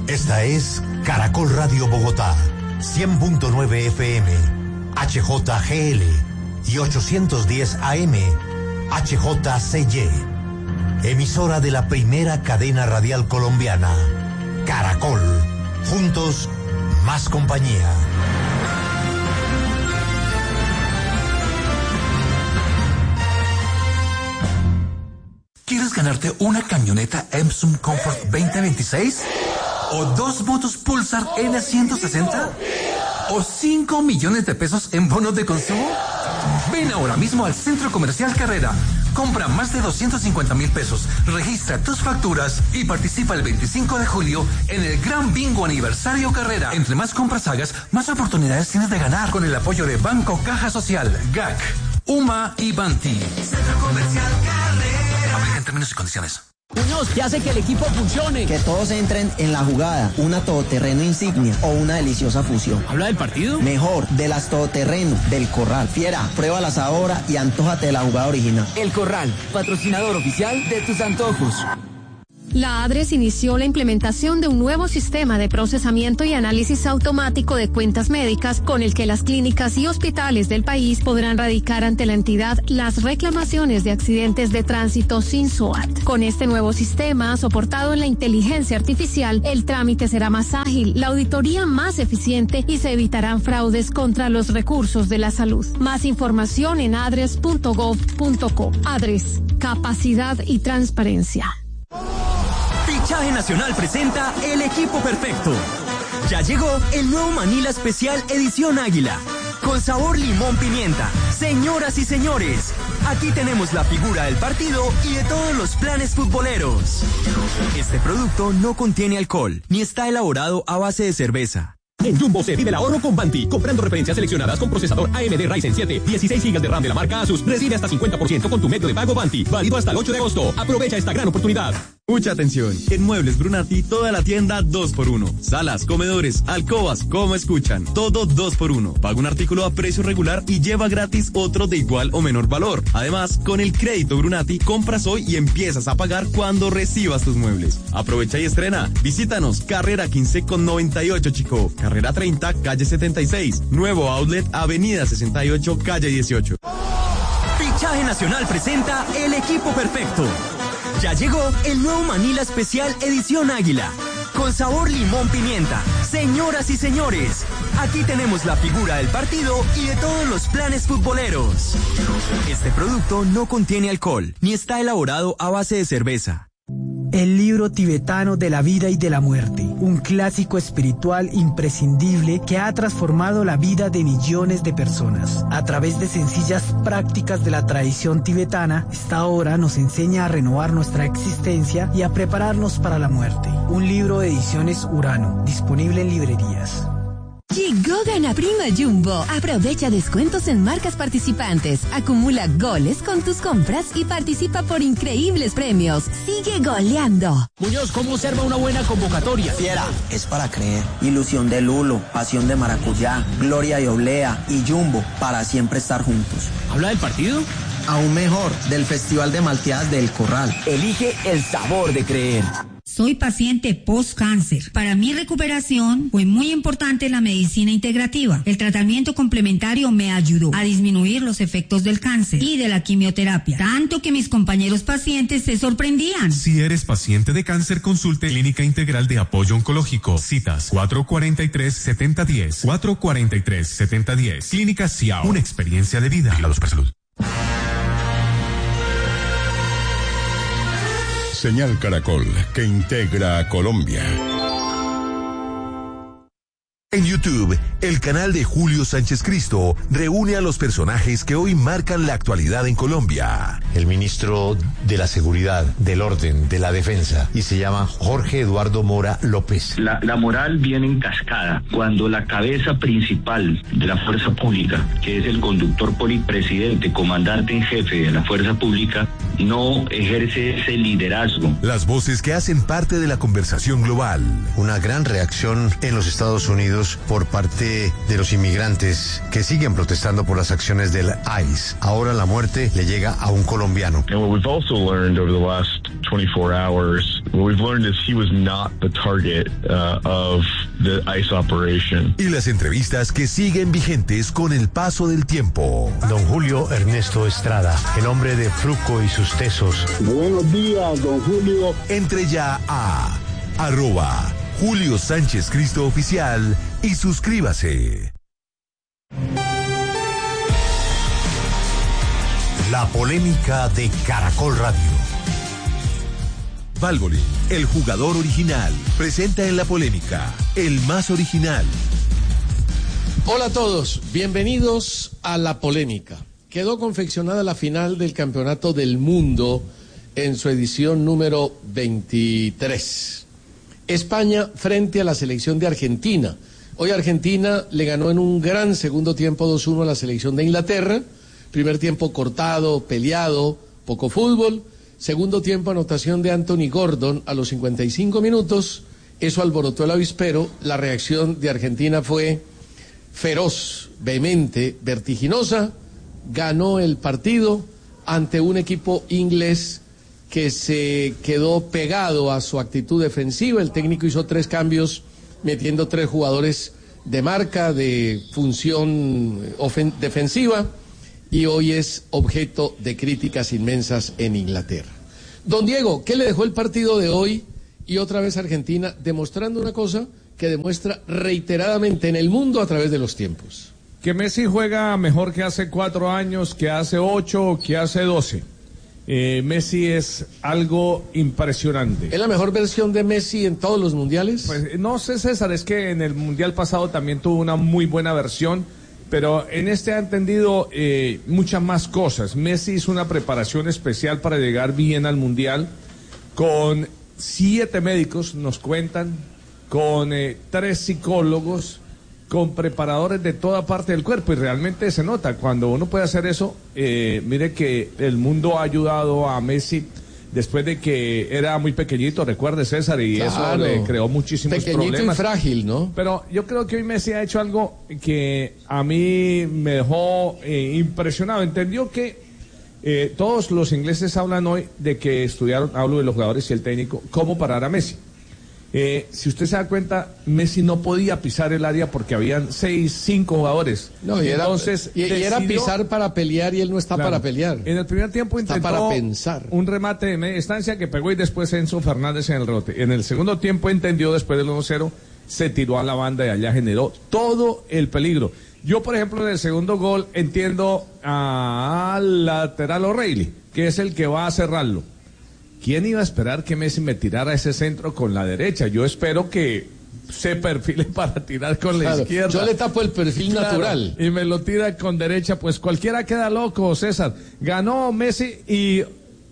Esta es Caracol Radio Bogotá, 100.9 FM, HJGL y 810 AM, HJCY. Emisora de la primera cadena radial colombiana, Caracol. Juntos, más compañía. ¿Quieres ganarte una camioneta Epson Comfort 2026? ¿O 2 motos Pulsar N160? ¿O 5 millones de pesos en bonos de consumo? Ven ahora mismo al Centro Comercial Carrera. Compra más de 250,000 pesos, registra tus facturas y participa el 25 de julio en el Gran Bingo Aniversario Carrera. Entre más compras hagas, más oportunidades tienes de ganar, con el apoyo de Banco Caja Social, GAC, UMA y Banti. Centro Comercial Carrera. Aplica en términos y condiciones. Muñoz, ¿qué hace que el equipo funcione? Que todos entren en la jugada, una todoterreno insignia o una deliciosa fusión. ¿Habla del partido? Mejor, de las todoterreno, del Corral. Fiera, pruébalas ahora y antójate de la jugada original. El Corral, patrocinador oficial de tus antojos. La ADRES inició la implementación de un nuevo sistema de procesamiento y análisis automático de cuentas médicas, con el que las clínicas y hospitales del país podrán radicar ante la entidad las reclamaciones de accidentes de tránsito sin SOAT. Con este nuevo sistema, soportado en la inteligencia artificial, el trámite será más ágil, la auditoría más eficiente y se evitarán fraudes contra los recursos de la salud. Más información en adres.gov.co. ADRES, capacidad y transparencia. Fichaje Nacional presenta El Equipo Perfecto. Ya llegó el nuevo Manila Especial Edición Águila, con sabor limón pimienta. Señoras y señores, aquí tenemos la figura del partido y de todos los planes futboleros. Este producto no contiene alcohol, ni está elaborado a base de cerveza. En Jumbo se vive el ahorro con Banti. Comprando referencias seleccionadas con procesador AMD Ryzen 7, 16 GB de RAM de la marca Asus, recibe hasta 50% con tu medio de pago Banti. Válido hasta el 8 de agosto. Aprovecha esta gran oportunidad. Mucha atención. En Muebles Brunati, toda la tienda 2x1. Salas, comedores, alcobas, como escuchan. Todo 2x1. Paga un artículo a precio regular y lleva gratis otro de igual o menor valor. Además, con el crédito Brunati, compras hoy y empiezas a pagar cuando recibas tus muebles. Aprovecha y estrena. Visítanos. Carrera 15 con 98 Chico. Carrera 30, calle 76. Nuevo outlet, avenida 68, calle 18. Fichaje Nacional presenta El Equipo Perfecto. Ya llegó el nuevo Manila Especial Edición Águila, con sabor limón pimienta. Señoras y señores, aquí tenemos la figura del partido y de todos los planes futboleros. Este producto no contiene alcohol, ni está elaborado a base de cerveza. El libro tibetano de la vida y de la muerte, un clásico espiritual imprescindible que ha transformado la vida de millones de personas. A través de sencillas prácticas de la tradición tibetana, esta obra nos enseña a renovar nuestra existencia y a prepararnos para la muerte. Un libro de Ediciones Urano, disponible en librerías. Llegó Gana Prima Jumbo. Aprovecha descuentos en marcas participantes. Acumula goles con tus compras y participa por increíbles premios. Sigue goleando. Muñoz, ¿cómo observa una buena convocatoria? Fiera, es para creer. Ilusión de Lulo, pasión de maracuyá, gloria de oblea y Jumbo, para siempre estar juntos. ¿Habla del partido? Aún mejor, del Festival de Malteadas del Corral. Elige el sabor de creer. Soy paciente post-cáncer. Para mi recuperación fue muy importante la medicina integrativa. El tratamiento complementario me ayudó a disminuir los efectos del cáncer y de la quimioterapia, tanto que mis compañeros pacientes se sorprendían. Si eres paciente de cáncer, consulte Clínica Integral de Apoyo Oncológico. Citas 443-7010. 443-7010. Clínica Ciao. Una experiencia de vida. Vigilado Supersalud. Señal Caracol, que integra a Colombia. En YouTube, el canal de Julio Sánchez Cristo reúne a los personajes que hoy marcan la actualidad en Colombia. El ministro de la Seguridad, del Orden, de la Defensa, y se llama Jorge Eduardo Mora López. La moral viene en cascada cuando la cabeza principal de la fuerza pública, que es el conductor presidente, comandante en jefe de la fuerza pública, no ejerce ese liderazgo. Las voces que hacen parte de la conversación global. Una gran reacción en los Estados Unidos por parte de los inmigrantes que siguen protestando por las acciones del ICE. Ahora la muerte le llega a un colombiano. And what we've also learned over the last 24 hours. What we've learned is he was not the target of the ICE operation. Y las entrevistas que siguen vigentes con el paso del tiempo. Don Julio Ernesto Estrada, en nombre de Fruco y sus tesos. Buenos días, don Julio. Entre ya a @Julio Sánchez Cristo Oficial y suscríbase. La polémica de Caracol Radio. Valvoline, el jugador original, presenta en La Polémica, el más original. Hola a todos, bienvenidos a La Polémica. Quedó confeccionada la final del Campeonato del Mundo en su edición número 23. España frente a la selección de Argentina. Hoy Argentina le ganó en un gran segundo tiempo 2-1 a la selección de Inglaterra. Primer tiempo cortado, peleado, poco fútbol. Segundo tiempo, anotación de Anthony Gordon a los 55 minutos. Eso alborotó el avispero. La reacción de Argentina fue feroz, vehemente, vertiginosa. Ganó el partido ante un equipo inglés que se quedó pegado a su actitud defensiva. El técnico hizo 3 cambios, metiendo 3 jugadores de marca, de función defensiva. Y hoy es objeto de críticas inmensas en Inglaterra. Don Diego, ¿qué le dejó el partido de hoy? Y otra vez Argentina demostrando una cosa que demuestra reiteradamente en el mundo a través de los tiempos. Que Messi juega mejor que hace 4 años, que hace 8 o que hace 12. Messi es algo impresionante. ¿Es la mejor versión de Messi en todos los mundiales? Pues no sé, César, es que en el mundial pasado también tuvo una muy buena versión. Pero en este ha entendido muchas más cosas. Messi hizo una preparación especial para llegar bien al Mundial, con 7 médicos, nos cuentan, con 3 psicólogos, con preparadores de toda parte del cuerpo, y realmente se nota. Cuando uno puede hacer eso, mire que el mundo ha ayudado a Messi después de que era muy pequeñito, recuerde, César, y claro, eso le creó muchísimos pequeñito problemas. Y frágil, ¿no? Pero yo creo que hoy Messi ha hecho algo que a mí me dejó impresionado. Entendió que todos los ingleses hablan hoy de que estudiaron, hablo de los jugadores y el técnico, cómo parar a Messi. Si usted se da cuenta, Messi no podía pisar el área porque habían 5 jugadores. No, y era pisar para pelear, y él no está para pelear. En el primer tiempo intentó para pensar. Un remate de media distancia que pegó, y después Enzo Fernández en el rebote. En el segundo tiempo entendió, después del 1-0, se tiró a la banda y allá generó todo el peligro. Yo, por ejemplo, en el segundo gol entiendo al lateral O'Reilly, que es el que va a cerrarlo. ¿Quién iba a esperar que Messi me tirara ese centro con la derecha? Yo espero que se perfile para tirar con la izquierda. Yo le tapo el perfil natural. Y me lo tira con derecha, pues cualquiera queda loco, César. Ganó Messi y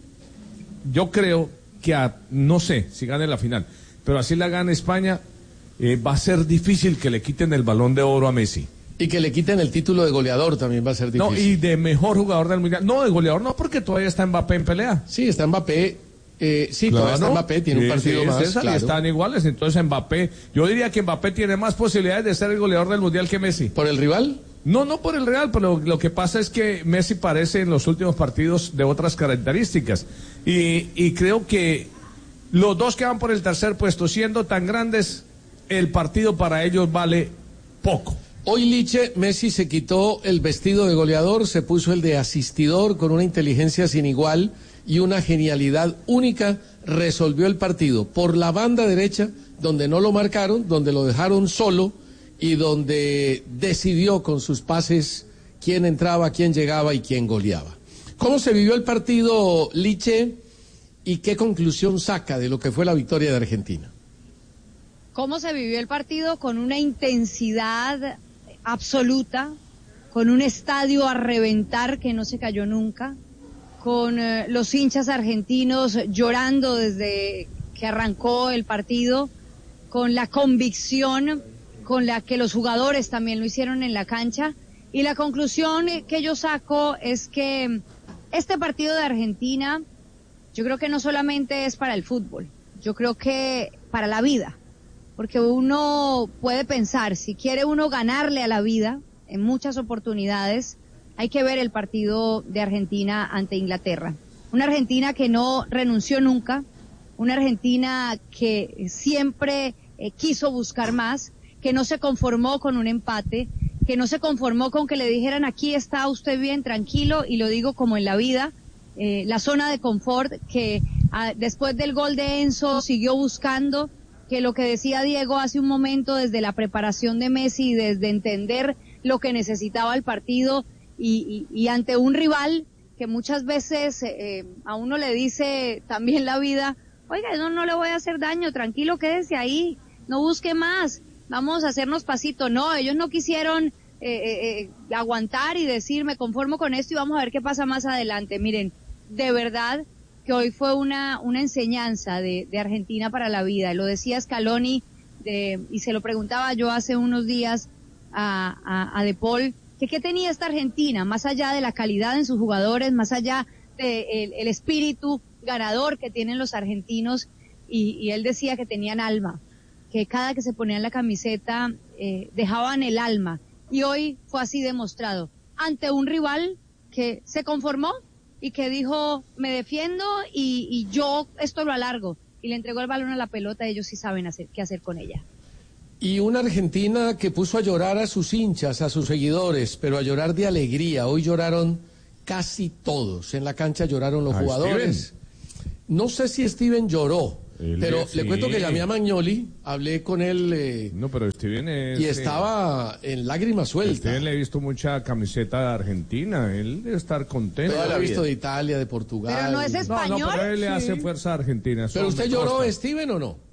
yo creo que no sé si gane la final, pero así la gana España, va a ser difícil que le quiten el Balón de Oro a Messi. Y que le quiten el título de goleador también va a ser difícil. No, y de mejor jugador del Mundial. No, de goleador no, porque todavía está Mbappé en pelea. Sí, está Mbappé. Sí, claro, todavía está Mbappé, tiene un partido más. César, claro. Están iguales, entonces Mbappé, yo diría que Mbappé tiene más posibilidades de ser el goleador del Mundial que Messi. ¿Por el rival? No por el Real, pero lo que pasa es que Messi parece en los últimos partidos de otras características. Y creo que los dos que van por el tercer puesto, siendo tan grandes, el partido para ellos vale poco. Hoy, Liche, Messi se quitó el vestido de goleador, se puso el de asistidor con una inteligencia sin igual y una genialidad única. Resolvió el partido por la banda derecha, donde no lo marcaron, donde lo dejaron solo y donde decidió con sus pases quién entraba, quién llegaba y quién goleaba. ¿Cómo se vivió el partido, Liche, y qué conclusión saca de lo que fue la victoria de Argentina? ¿Cómo se vivió el partido? Con una intensidad absoluta, con un estadio a reventar que no se cayó nunca, con los hinchas argentinos llorando desde que arrancó el partido, con la convicción con la que los jugadores también lo hicieron en la cancha. Y la conclusión que yo saco es que este partido de Argentina, yo creo que no solamente es para el fútbol, yo creo que para la vida, porque uno puede pensar, si quiere uno ganarle a la vida en muchas oportunidades, hay que ver el partido de Argentina ante Inglaterra. Una Argentina que no renunció nunca, una Argentina que siempre quiso buscar más, que no se conformó con un empate, que no se conformó con que le dijeran aquí está usted bien, tranquilo, y lo digo como en la vida, la zona de confort, que después del gol de Enzo siguió buscando, que lo que decía Diego hace un momento desde la preparación de Messi, desde entender lo que necesitaba el partido y ante un rival que muchas veces a uno le dice también la vida, oiga, no le voy a hacer daño, tranquilo, quédese ahí, no busque más, vamos a hacernos pasito. No, ellos no quisieron aguantar y decir, me conformo con esto y vamos a ver qué pasa más adelante. Miren, de verdad que hoy fue una enseñanza de Argentina para la vida. Lo decía Scaloni, y se lo preguntaba yo hace unos días a De Paul, que qué tenía esta Argentina, más allá de la calidad en sus jugadores, más allá del el espíritu ganador que tienen los argentinos, y él decía que tenían alma, que cada que se ponían la camiseta dejaban el alma, y hoy fue así demostrado, ante un rival que se conformó y que dijo, me defiendo y yo esto lo alargo, y le entregó el balón a la pelota. Ellos sí saben qué hacer con ella. Y una Argentina que puso a llorar a sus hinchas, a sus seguidores, pero a llorar de alegría. Hoy lloraron casi todos. En la cancha lloraron los jugadores. Steven. No sé si Steven lloró, pero le cuento que llamé a Magnoli, hablé con él. No, pero Steven es... Y estaba en lágrimas sueltas. Steven le he visto mucha camiseta de Argentina, él debe estar contento. Pero le he visto de Italia, de Portugal. Pero no es español. No, pero él le hace fuerza a Argentina. ¿Pero usted lloró, Steven, o no?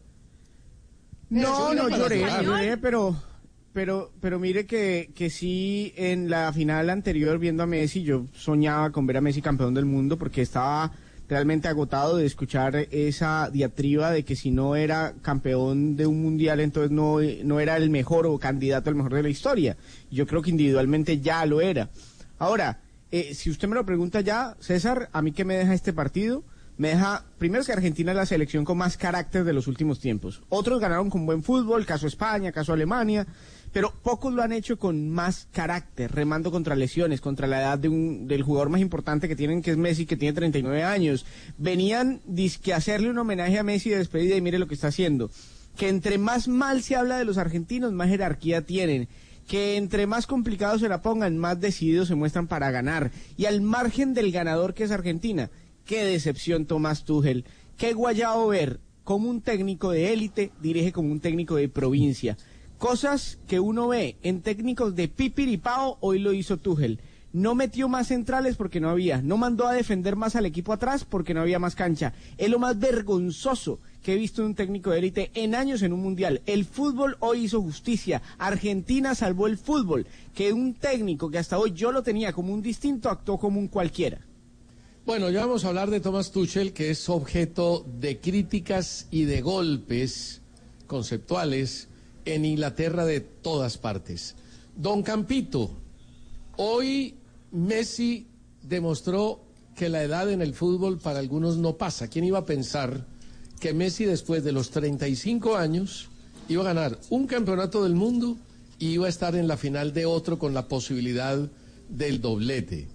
No lloré, pero mire que sí, en la final anterior viendo a Messi, yo soñaba con ver a Messi campeón del mundo porque estaba realmente agotado de escuchar esa diatriba de que si no era campeón de un mundial entonces no era el mejor o candidato al mejor de la historia. Yo creo que individualmente ya lo era. Ahora, si usted me lo pregunta ya, César, ¿a mí qué me deja este partido? Me deja, primero, que Argentina es la selección con más carácter de los últimos tiempos. Otros ganaron con buen fútbol, caso España, caso Alemania, pero pocos lo han hecho con más carácter, remando contra lesiones, contra la edad del jugador más importante que tienen, que es Messi, que tiene 39 años. Venían dizque a hacerle un homenaje a Messi de despedida y mire lo que está haciendo. Que entre más mal se habla de los argentinos, más jerarquía tienen. Que entre más complicados se la pongan, más decididos se muestran para ganar. Y al margen del ganador que es Argentina, qué decepción Tomás Tuchel, qué guayabo ver cómo un técnico de élite dirige como un técnico de provincia. Cosas que uno ve en técnicos de pipiripao, hoy lo hizo Tuchel. No metió más centrales porque no había, no mandó a defender más al equipo atrás porque no había más cancha. Es lo más vergonzoso que he visto de un técnico de élite en años en un mundial. El fútbol hoy hizo justicia. Argentina salvó el fútbol. Que un técnico que hasta hoy yo lo tenía como un distinto actuó como un cualquiera. Bueno, ya vamos a hablar de Thomas Tuchel, que es objeto de críticas y de golpes conceptuales en Inglaterra de todas partes. Don Campito, hoy Messi demostró que la edad en el fútbol para algunos no pasa. ¿Quién iba a pensar que Messi, después de los 35 años, iba a ganar un campeonato del mundo y iba a estar en la final de otro con la posibilidad del doblete?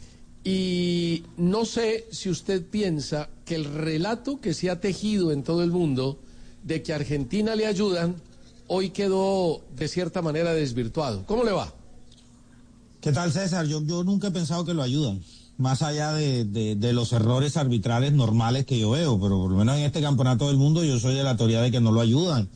Y no sé si usted piensa que el relato que se ha tejido en todo el mundo de que a Argentina le ayudan, hoy quedó de cierta manera desvirtuado. ¿Cómo le va? ¿Qué tal, César? Yo nunca he pensado que lo ayudan, más allá de los errores arbitrales normales que yo veo, pero por lo menos en este campeonato del mundo yo soy de la teoría de que no lo ayudan.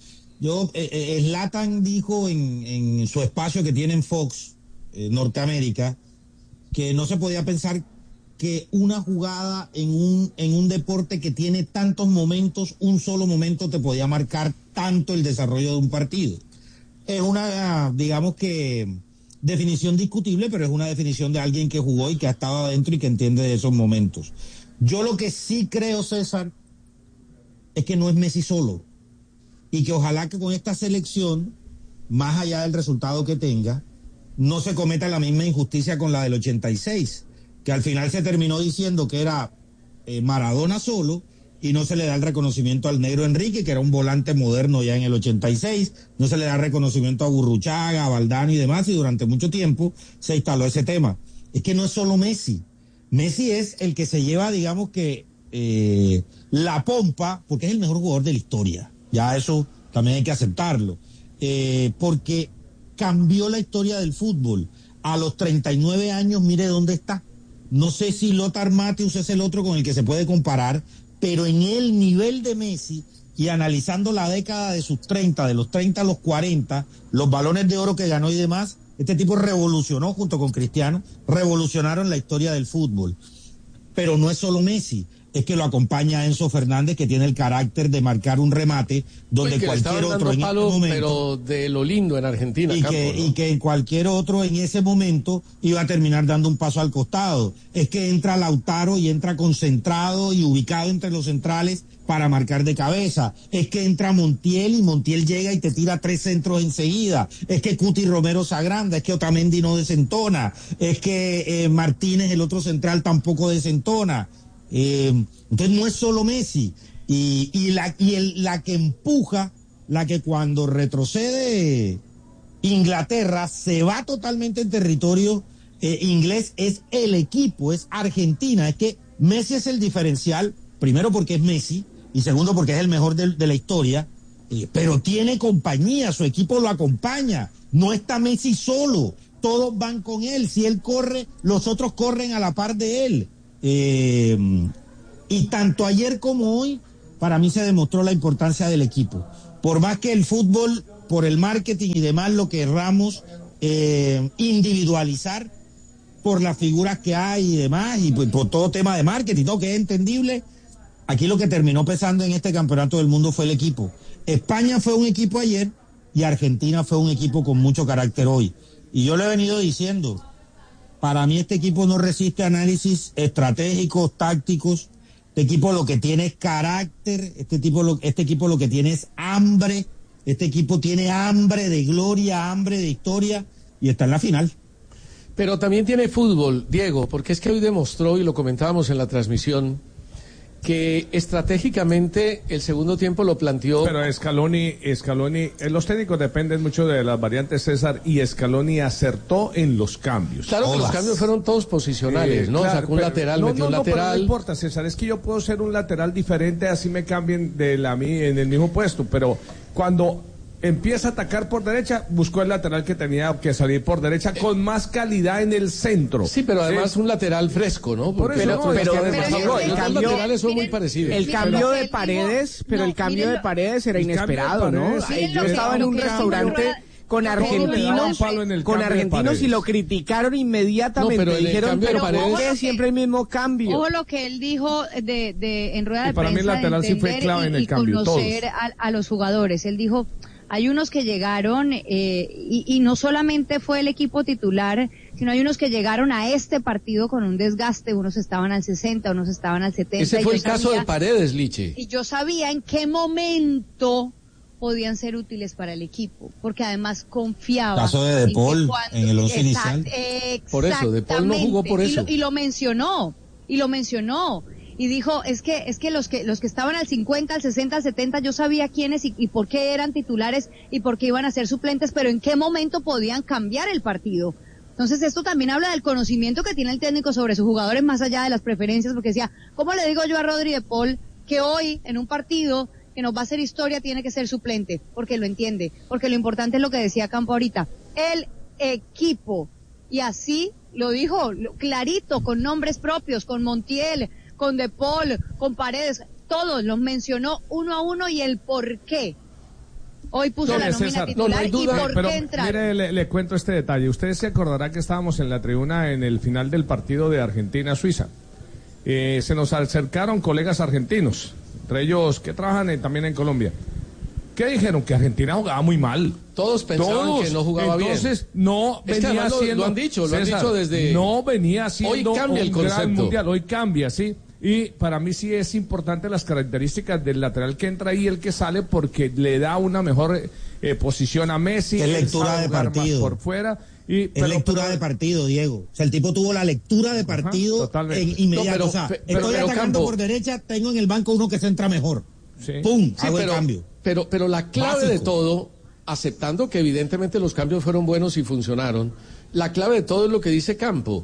Zlatan dijo en su espacio que tiene en Fox, Norteamérica, que no se podía pensar que una jugada en un deporte que tiene tantos momentos, un solo momento te podía marcar tanto el desarrollo de un partido. Es una, digamos que, definición discutible, pero es una definición de alguien que jugó y que ha estado adentro y que entiende de esos momentos. Yo lo que sí creo, César, es que no es Messi solo. Y que ojalá que con esta selección, más allá del resultado que tenga, no se cometa la misma injusticia con la del 86, que al final se terminó diciendo que era Maradona solo y no se le da el reconocimiento al negro Enrique, que era un volante moderno ya en el 86, no se le da reconocimiento a Burruchaga, a Valdano y demás, y durante mucho tiempo se instaló ese tema. Es que no es solo Messi. Messi es el que se lleva, digamos que, la pompa, porque es el mejor jugador de la historia. Ya eso también hay que aceptarlo. Porque cambió la historia del fútbol. A los 39 años, mire dónde está. No sé si Lothar Matthäus es el otro con el que se puede comparar, pero en el nivel de Messi, y analizando la década de sus 30, de los 30 a los 40, los balones de oro que ganó y demás, este tipo revolucionó junto con Cristiano, revolucionaron la historia del fútbol. Pero no es solo Messi, es que lo acompaña Enzo Fernández, que tiene el carácter de marcar un remate donde cualquier otro en palo, ese momento, pero de lo lindo en Argentina, y, Campo, que, ¿no? y que cualquier otro en ese momento iba a terminar dando un paso al costado. Es que entra Lautaro y entra concentrado y ubicado entre los centrales para marcar de cabeza. Es que entra Montiel y Montiel llega y te tira 3 centros enseguida. Es que Cuti Romero se agranda, es que Otamendi no desentona, es que Martínez, el otro central, tampoco desentona. Entonces no es solo Messi. La que empuja, la que cuando retrocede Inglaterra se va totalmente en territorio inglés, es el equipo, es Argentina. Es que Messi es el diferencial, primero porque es Messi y segundo porque es el mejor de la historia, pero tiene compañía, su equipo lo acompaña, no está Messi solo, todos van con él, si él corre, los otros corren a la par de él. Y tanto ayer como hoy, para mí se demostró la importancia del equipo. Por más que el fútbol, por el marketing y demás, lo querramos individualizar por las figuras que hay y demás, y por todo tema de marketing, todo que es entendible, aquí lo que terminó pesando en este campeonato del mundo fue el equipo. España fue un equipo ayer y Argentina fue un equipo con mucho carácter hoy. Y yo le he venido diciendo, para mí este equipo no resiste análisis estratégicos, tácticos. Este equipo lo que tiene es carácter, este equipo lo que tiene es hambre, este equipo tiene hambre de gloria, hambre de historia y está en la final. Pero también tiene fútbol, Diego, porque es que hoy demostró, y lo comentábamos en la transmisión, que estratégicamente el segundo tiempo lo planteó. Pero Scaloni, los técnicos dependen mucho de las variantes, César, y Scaloni acertó en los cambios. Claro que los cambios fueron todos posicionales, ¿no? Claro, sacó un lateral, metió un lateral. Pero no importa, César, es que yo puedo ser un lateral diferente, así me cambien en el mismo puesto, pero cuando empieza a atacar por derecha, buscó el lateral que tenía que salir por derecha con más calidad en el centro. Sí, pero además un lateral fresco, ¿no? Porque el laterales son muy parecidos. El cambio de Paredes, pero el cambio de Paredes era inesperado, ¿no? Yo estaba en un restaurante con argentinos y lo criticaron inmediatamente. No, dijeron, pero ¿por qué siempre el mismo cambio? Ojo lo que él dijo en rueda de prensa. Para mí el lateral sí fue clave en el cambio. Conocer a los jugadores. Él dijo, hay unos que llegaron y no solamente fue el equipo titular, sino hay unos que llegaron a este partido con un desgaste, unos estaban al 60, unos estaban al 70. Ese fue el caso de Paredes, Liche. Y yo sabía en qué momento podían ser útiles para el equipo, porque además confiaba. Caso de Paul en el 11 inicial. Por eso, De Paul no jugó por eso. Y lo mencionó. Y dijo, es que los que estaban al 50, al 60, al 70, yo sabía quiénes y por qué eran titulares y por qué iban a ser suplentes, pero en qué momento podían cambiar el partido. Entonces esto también habla del conocimiento que tiene el técnico sobre sus jugadores más allá de las preferencias, porque decía, ¿cómo le digo yo a Rodri de Paul que hoy en un partido que nos va a hacer historia tiene que ser suplente? Porque lo entiende, porque lo importante es lo que decía Campo ahorita, el equipo. Y así lo dijo clarito, con nombres propios, con Montiel, con De Paul, con Paredes, todos los mencionó uno a uno y el por qué. Hoy puso la nómina César, titular y por qué entraron. Mire, le cuento este detalle. Usted se acordará que estábamos en la tribuna en el final del partido de Argentina-Suiza. Se nos acercaron colegas argentinos, entre ellos que trabajan también en Colombia. ¿Qué dijeron? Que Argentina jugaba muy mal. Todos pensaban que no jugaba bien. Entonces, no venía haciendo... Lo han dicho desde... No venía siendo hoy cambia el concepto. Gran mundial. Hoy cambia, sí. Y para mí sí es importante las características del lateral que entra y el que sale, porque le da una mejor posición a Messi. Es lectura de partido. Por fuera. Es lectura de partido, Diego. O sea, el tipo tuvo la lectura de partido inmediato. O sea, estoy atacando por derecha, tengo en el banco uno que se entra mejor. Sí. ¡Pum! Hago el cambio. Pero la clave de todo, aceptando que evidentemente los cambios fueron buenos y funcionaron, la clave de todo es lo que dice Campo.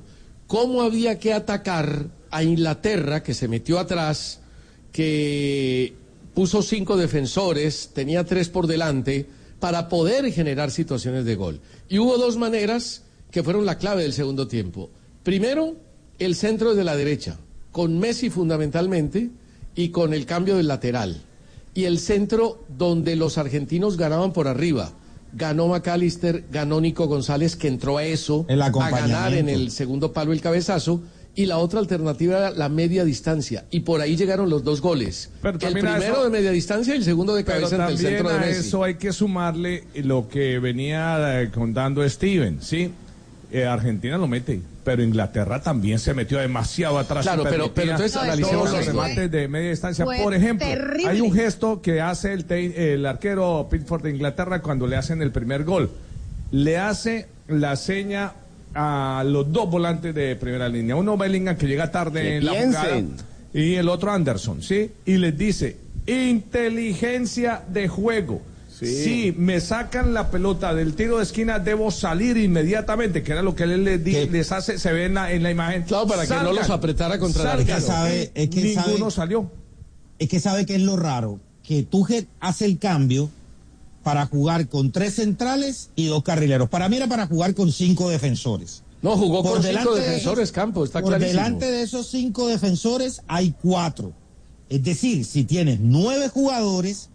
cómo había que atacar a Inglaterra, que se metió atrás, que puso 5 defensores, tenía 3 por delante, para poder generar situaciones de gol. Y hubo 2 maneras que fueron la clave del segundo tiempo. Primero, el centro de la derecha, con Messi fundamentalmente y con el cambio del lateral. Y el centro donde los argentinos ganaban por arriba. Ganó McAllister, ganó Nico González, que entró a eso, a ganar en el segundo palo el cabezazo. Y la otra alternativa era la media distancia. Y por ahí llegaron los 2 goles. El primero de media distancia y el segundo de cabeza en el centro de Messi. A eso hay que sumarle lo que venía contando Steven, ¿sí? Argentina lo mete, pero Inglaterra también se metió demasiado atrás. Claro, pero entonces analicemos los remates de media distancia. Por ejemplo, terrible. Hay un gesto que hace el arquero Pickford de Inglaterra cuando le hacen el primer gol. Le hace la seña a los 2 volantes de primera línea. Uno Bellingham, que llega tarde en la jugada, y el otro Anderson, ¿sí? Y les dice, inteligencia de juego. Si me sacan la pelota del tiro de esquina, debo salir inmediatamente, que era lo que él les hace, se ve en la imagen. Claro, para que no los apretara contra el arquero. Ninguno salió. Es que sabe que es lo raro, que Tuchel hace el cambio para jugar con 3 centrales y 2 carrileros. Para mí era para jugar con 5 defensores. No, jugó con 5 defensores, Campos, está clarísimo. Por delante de esos 5 defensores hay 4. Es decir, si tienes 9 jugadores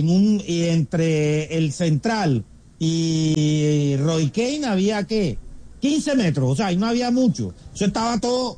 entre el central y Roy Keane había, ¿qué? 15 metros, o sea, y no había mucho. Eso estaba todo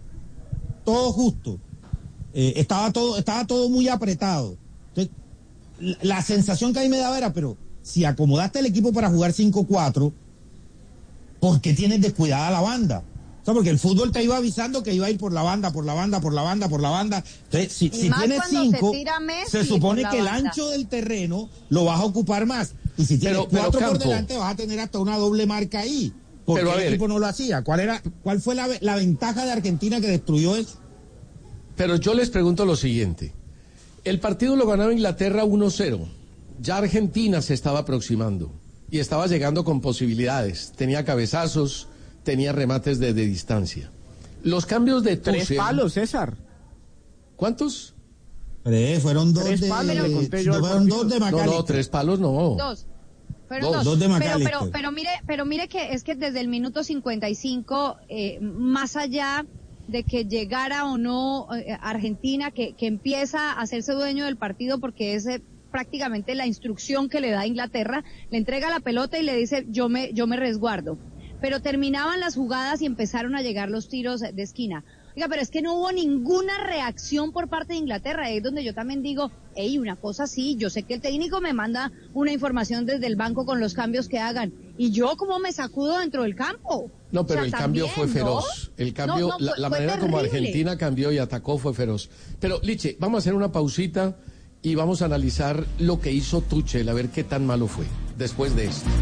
justo. Estaba todo muy apretado. Entonces, la sensación que a mí me daba era, pero si acomodaste el equipo para jugar 5-4, ¿por qué tienes descuidada la banda? O sea, porque el fútbol te iba avisando que iba a ir por la banda. Entonces, si tienes 5, se supone que el ancho del terreno lo vas a ocupar más. Y si tienes 4 por delante, vas a tener hasta una doble marca ahí. ¿Por qué el equipo no lo hacía? ¿Cuál fue la ventaja de Argentina que destruyó eso? Pero yo les pregunto lo siguiente. El partido lo ganaba Inglaterra 1-0. Ya Argentina se estaba aproximando y estaba llegando con posibilidades. Tenía cabezazos, tenía remates de distancia. Los cambios de Tuchel... 3 palos, César. ¿Cuántos? Fueron 2 3 palos, de... Fueron 2 de McAllister. No, 3 palos no. 2. Fueron 2 de McAllister. Pero mire que es que desde el minuto 55, más allá de que llegara o no Argentina, que empieza a hacerse dueño del partido porque es prácticamente la instrucción que le da Inglaterra, le entrega la pelota y le dice yo me resguardo. Pero terminaban las jugadas y empezaron a llegar los tiros de esquina. Oiga, pero es que no hubo ninguna reacción por parte de Inglaterra, es donde yo también digo, una cosa sí, yo sé que el técnico me manda una información desde el banco con los cambios que hagan, y yo como me sacudo dentro del campo. No, pero el cambio fue feroz. El cambio, la manera como Argentina cambió y atacó fue feroz. Pero, Liche, vamos a hacer una pausita y vamos a analizar lo que hizo Tuchel, a ver qué tan malo fue después de esto.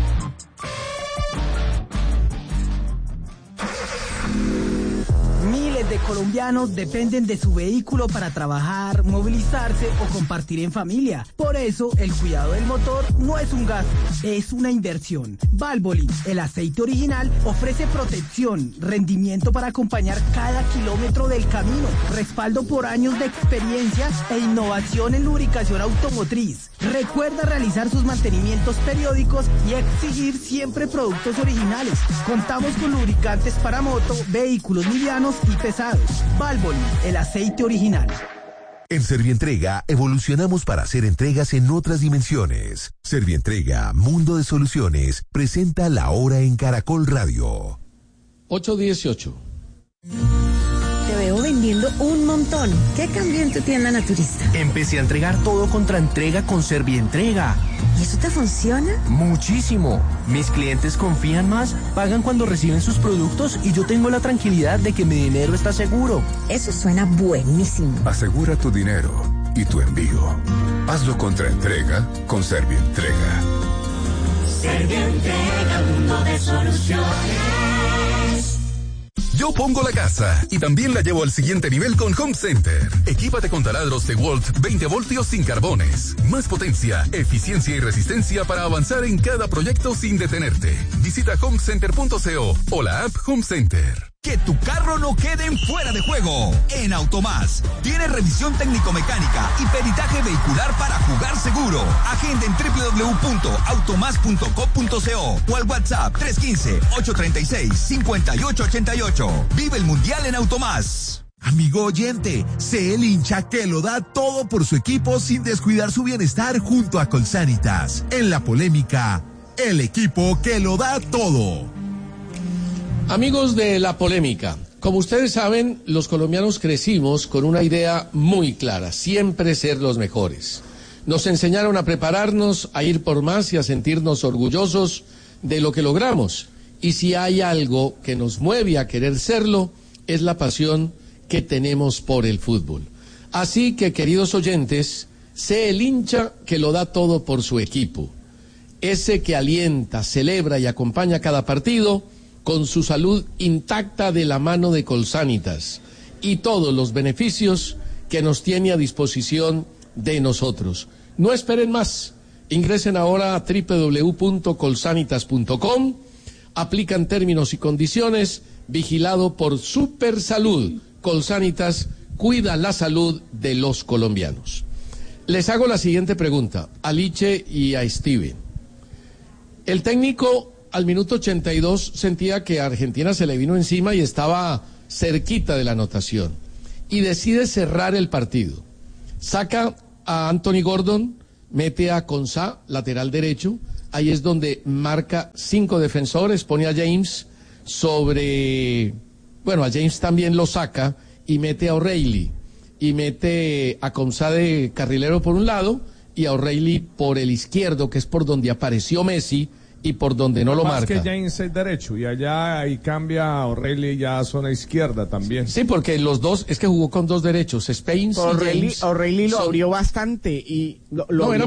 Miles de colombianos dependen de su vehículo para trabajar, movilizarse o compartir en familia. Por eso, el cuidado del motor no es un gasto, es una inversión. Valvoline, el aceite original, ofrece protección, rendimiento para acompañar cada kilómetro del camino, respaldo por años de experiencia e innovación en lubricación automotriz. Recuerda realizar sus mantenimientos periódicos y exigir siempre productos originales. Contamos con lubricantes para moto, vehículos livianos y pesados. Valvoline, el aceite original. En Servientrega evolucionamos para hacer entregas en otras dimensiones. Servientrega, Mundo de Soluciones, presenta La Hora en Caracol Radio. 8:18. Te veo vendiendo un montón. ¿Qué cambió en tu tienda naturista? Empecé a entregar todo contra entrega con Servientrega. ¿Y eso te funciona? Muchísimo. Mis clientes confían más, pagan cuando reciben sus productos y yo tengo la tranquilidad de que mi dinero está seguro. Eso suena buenísimo. Asegura tu dinero y tu envío. Hazlo contra entrega con Servientrega. Servientrega, mundo de soluciones. Yo pongo la casa y también la llevo al siguiente nivel con Home Center. Equípate con taladros DeWalt 20 voltios sin carbones. Más potencia, eficiencia y resistencia para avanzar en cada proyecto sin detenerte. Visita homecenter.co o la app Home Center. Que tu carro no quede en fuera de juego. En Automás tiene revisión técnico-mecánica y peritaje vehicular para jugar seguro. Agenda en www.automas.co.co o al WhatsApp 315-836-5888. Vive el Mundial en Automás. Amigo oyente, sé el hincha que lo da todo por su equipo sin descuidar su bienestar junto a Colsanitas. En la polémica, el equipo que lo da todo. Amigos de la polémica, como ustedes saben, los colombianos crecimos con una idea muy clara, siempre ser los mejores. Nos enseñaron a prepararnos, a ir por más y a sentirnos orgullosos de lo que logramos. Y si hay algo que nos mueve a querer serlo, es la pasión que tenemos por el fútbol. Así que, queridos oyentes, sé el hincha que lo da todo por su equipo. Ese que alienta, celebra y acompaña cada partido con su salud intacta de la mano de Colsanitas y todos los beneficios que nos tiene a disposición de nosotros. No esperen más. Ingresen ahora a www.colsanitas.com. Aplican términos y condiciones. Vigilado por Supersalud. Colsanitas cuida la salud de los colombianos. Les hago la siguiente pregunta a Liche y a Steven. El técnico al minuto 82 sentía que a Argentina se le vino encima y estaba cerquita de la anotación. Y decide cerrar el partido. Saca a Anthony Gordon, mete a Konsa, lateral derecho. Ahí es donde marca 5 defensores, pone a James a James también lo saca y mete a O'Reilly. Y mete a Konsa de carrilero por un lado y a O'Reilly por el izquierdo, que es por donde apareció Messi, y por donde no lo marca. Más que James es derecho y allá ahí cambia a O'Reilly ya a zona izquierda también. Sí, porque los dos, es que jugó con dos derechos, Spain y James. O'Reilly lo abrió bastante y lo abrió